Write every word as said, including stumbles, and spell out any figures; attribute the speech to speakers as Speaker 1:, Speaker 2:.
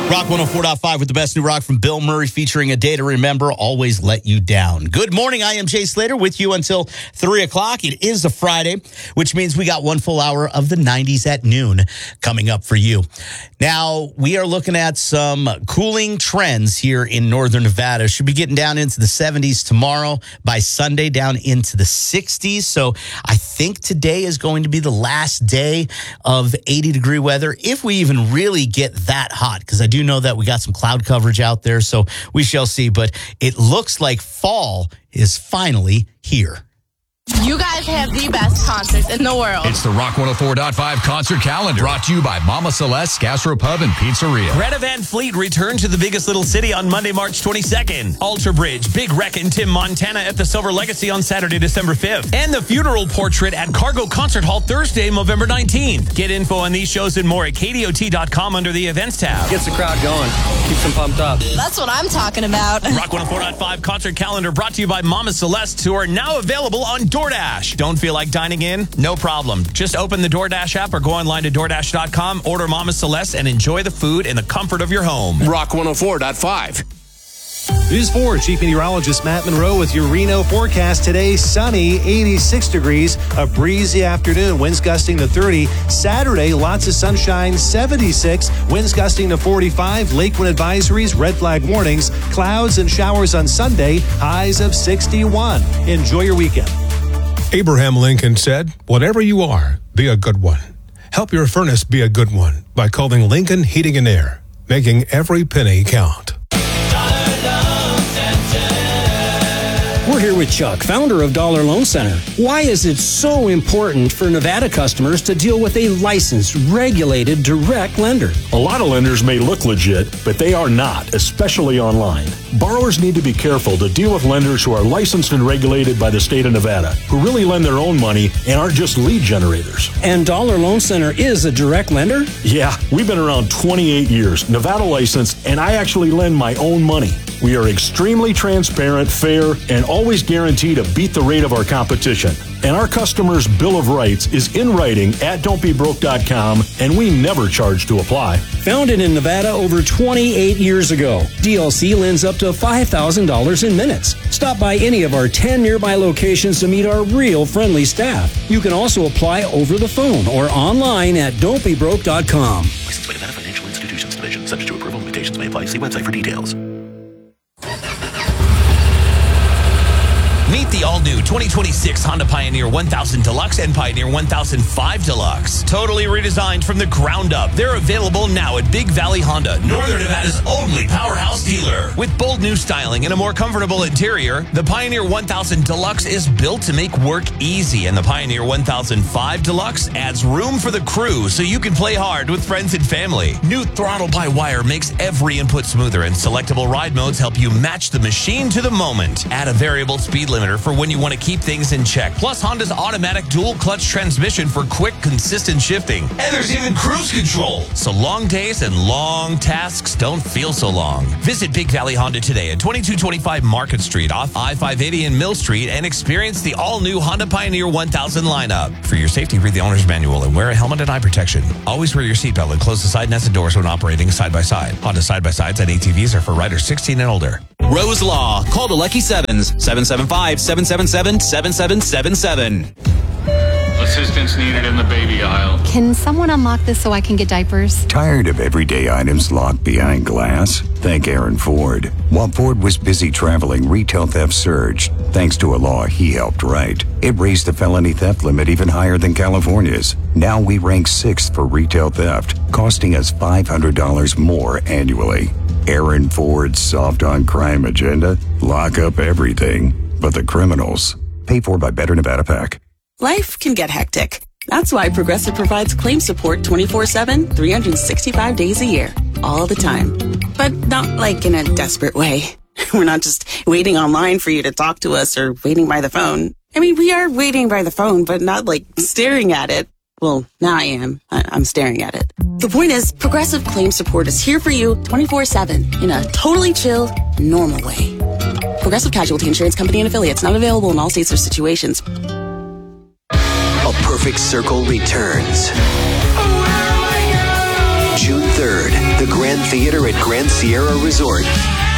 Speaker 1: Rock one oh four point five with the best new rock from Bill Murray featuring A Day to Remember, Always Let You Down. Good morning. I am Jay Slater with you until three o'clock. It is a Friday, which means we got one full hour of the nineties at noon coming up for you. Now, we are looking at some cooling trends here in northern Nevada. Should be getting down into the seventies tomorrow. By Sunday, down into the sixties. So I think today is going to be the last day of eighty degree weather, if we even really get that hot, because I do know that we got some cloud coverage out there, so we shall see. But it looks like fall is finally here.
Speaker 2: You guys have the best concerts in the world.
Speaker 3: It's the Rock one oh four point five concert calendar, brought to you by Mama Celeste Gastro Pub and Pizzeria.
Speaker 4: Greta Van Fleet returned to the biggest little city on Monday, March twenty-second. Alter Bridge, Big Wreck, and Tim Montana at the Silver Legacy on Saturday, December fifth. And the Funeral Portrait at Cargo Concert Hall Thursday, November nineteenth. Get info on these shows and more at K D O T dot com under the events tab.
Speaker 5: Gets the crowd going. Keeps them pumped up.
Speaker 2: That's what I'm talking about.
Speaker 4: Rock one oh four point five concert calendar brought to you by Mama Celeste, who are now available on DoorDash. Don't feel like dining in? No problem. Just open the DoorDash app or go online to DoorDash dot com, order Mama Celeste, and enjoy the food in the comfort of your home.
Speaker 6: Rock one oh four point five.
Speaker 7: News four, Chief Meteorologist Matt Monroe with your Reno forecast. Today, sunny, eighty-six degrees, a breezy afternoon, winds gusting to thirty. Saturday, lots of sunshine, seventy-six, winds gusting to forty-five. Lake wind advisories, red flag warnings, clouds and showers on Sunday, highs of sixty-one. Enjoy your weekend.
Speaker 8: Abraham Lincoln said, "Whatever you are, be a good one. Help your furnace be a good one by calling Lincoln Heating and Air, making every penny count."
Speaker 9: We're here with Chuck, founder of Dollar Loan Center. Why is it so important for Nevada customers to deal with a licensed, regulated, direct lender?
Speaker 10: A lot of lenders may look legit, but they are not, especially online. Borrowers need to be careful to deal with lenders who are licensed and regulated by the state of Nevada, who really lend their own money and aren't just lead generators.
Speaker 9: And Dollar Loan Center is a direct lender?
Speaker 10: Yeah, we've been around twenty-eight years, Nevada licensed, and I actually lend my own money. We are extremely transparent, fair, and always guarantee to beat the rate of our competition. And our customers' Bill of Rights is in writing at don't be broke dot com, and we never charge to apply.
Speaker 9: Founded in Nevada over twenty-eight years ago, D L C lends up to five thousand dollars in minutes. Stop by any of our ten nearby locations to meet our real friendly staff. You can also apply over the phone or online at don't be broke dot com.
Speaker 11: Licensed by Nevada Financial Institutions Division. Subject to approval. Limitations may apply. See website for details.
Speaker 4: Meet the all-new twenty twenty-six Honda Pioneer one thousand Deluxe and Pioneer one thousand five Deluxe. Totally redesigned from the ground up. They're available now at Big Valley Honda, Northern Nevada's only powerhouse dealer. With bold new styling and a more comfortable interior, the Pioneer one thousand Deluxe is built to make work easy, and the Pioneer one thousand five Deluxe adds room for the crew so you can play hard with friends and family. New throttle-by-wire makes every input smoother, and selectable ride modes help you match the machine to the moment. Add a variable speed limiter for when you want to keep things in check. Plus, Honda's automatic dual-clutch transmission for quick, consistent shifting. And there's even cruise control. So long days and long tasks don't feel so long. Visit Big Valley Honda today at twenty-two twenty-five Market Street off I five eighty and Mill Street and experience the all-new Honda Pioneer one thousand lineup. For your safety, read the owner's manual and wear a helmet and eye protection. Always wear your seatbelt and close the side nested doors when operating side-by-side. Honda side-by-sides and A T Vs are for riders sixteen and older.
Speaker 12: Rose Law. Call the Lucky Sevens. seven seven five, seven seven seven, seven seven seven seven.
Speaker 13: Assistance needed in the baby aisle.
Speaker 14: Can someone unlock this so I can get diapers?
Speaker 15: Tired of everyday items locked behind glass? Thank Aaron Ford. While Ford was busy traveling, retail theft surged. Thanks to a law he helped write. It raised the felony theft limit even higher than California's. Now we rank sixth for retail theft, costing us five hundred dollars more annually. Aaron Ford's soft on crime agenda? Lock up everything but the criminals. Paid for by Better Nevada PAC.
Speaker 16: Life can get hectic. That's why Progressive provides claim support twenty-four seven, three hundred sixty-five days a year, all the time. But not like in a desperate way. We're not just waiting online for you to talk to us or waiting by the phone. I mean, we are waiting by the phone, but not like staring at it. Well, now I am. I- I'm staring at it. The point is, Progressive Claim Support is here for you twenty-four seven in a totally chill, normal way. Progressive Casualty Insurance Company and Affiliates, not available in all states or situations.
Speaker 17: A Perfect Circle returns. June third, the
Speaker 6: the Grand Theater at Grand Sierra Resort.